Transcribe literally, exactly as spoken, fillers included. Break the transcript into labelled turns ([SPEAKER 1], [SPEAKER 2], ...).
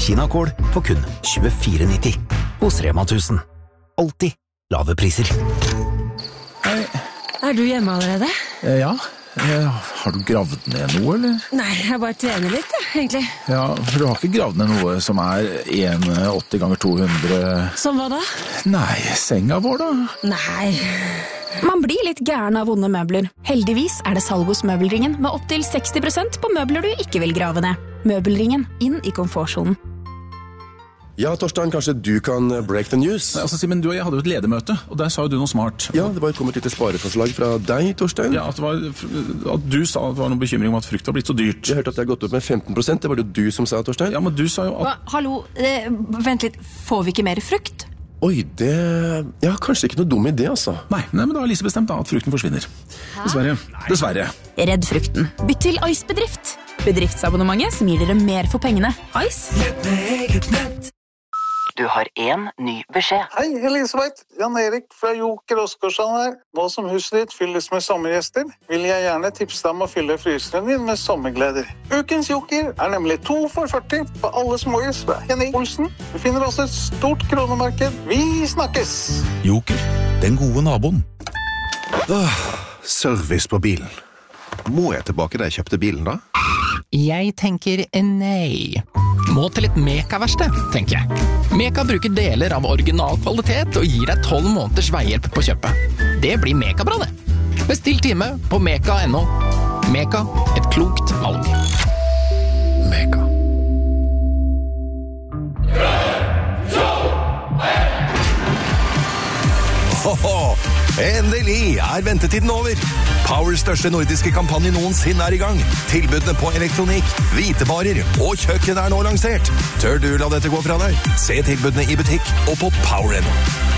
[SPEAKER 1] kinakål for kun tjuefire nitti. Hos Rema tusen. Alltid lave priser.
[SPEAKER 2] Hei.
[SPEAKER 3] Er du hjemme allerede?
[SPEAKER 2] Ja. Har du gravd ned noe, eller?
[SPEAKER 3] Nei, jeg bare trener litt, egentlig.
[SPEAKER 2] Ja, for du har ikke gravd ned noe som er en komma åtti ganger to hundre...
[SPEAKER 3] Som hva da?
[SPEAKER 2] Nei, senga vår da?
[SPEAKER 3] Nei...
[SPEAKER 4] Man blir litt gæren av vonde møbler. Heldigvis er det salg hos Møbelringen med opp til seksti prosent på møbler du ikke vil grave ned. Møbelringen, inn i komfortzonen.
[SPEAKER 5] Ja, Torstein, kanskje du kan break the news?
[SPEAKER 2] Nei, altså, Simen, du og jeg hadde jo et ledermøte, og der sa jo du noe smart.
[SPEAKER 5] Ja, det var kommet et lite spareforslag fra deg, Torstein.
[SPEAKER 2] Ja, at, det var, at du sa at det var noen bekymring om at frukt var blitt så dyrt.
[SPEAKER 5] Jeg hørte at det har gått opp med femten prosent, det var det jo du som sa, Torstein.
[SPEAKER 2] Ja, men du sa jo at...
[SPEAKER 6] Hva? Hallo, eh, vent litt, får vi ikke mer frukt?
[SPEAKER 5] Oi, det... Ja, kanskje ikke noe dum idé, altså.
[SPEAKER 2] Nei, nei, men da har Lise bestemt da, at frukten forsvinner. Hæ? Dessverre. Dessverre.
[SPEAKER 4] Redd frukten. Bytt til Ice Bedrift. Bedriftsabonnementet som gir dere mer for pengene. Ice.
[SPEAKER 7] Nett med eget nett. Du har en ny beskjed.
[SPEAKER 8] Hei, Elisabeth. Jan Erik fra Joker Oskarsson her. Nå som huset ditt fylles med sommergjester, vil jeg gjerne tipse deg om å fylle fryseren din med sommergleder. Ukens Joker er nemlig to for førti på alle småhus fra Henning Olsen. Du finner også et stort kronemarked. Vi snakkes!
[SPEAKER 9] Joker, den gode naboen.
[SPEAKER 10] Åh, service på bilen. Må jeg tilbake da jeg kjøpte bilen da?
[SPEAKER 11] Jeg tenker nei. Må til et Meka-verksted, tenker jeg. Meka bruker deler av original kvalitet og gir deg tolv måneders veihjelp på kjøpet. Det blir Meka-bra, det. Bestill time på meka punktum no. Meka, et klokt valg.
[SPEAKER 10] Meka. Hoho! Endelig er ventetiden over! Powers største nordiske kampanje noensinne er i gang. Tilbudene på elektronikk, hvitevarer og kjøkken er nå lansert. Tør du la dette gå fra deg? Se tilbudene i butikk og på Power punktum no.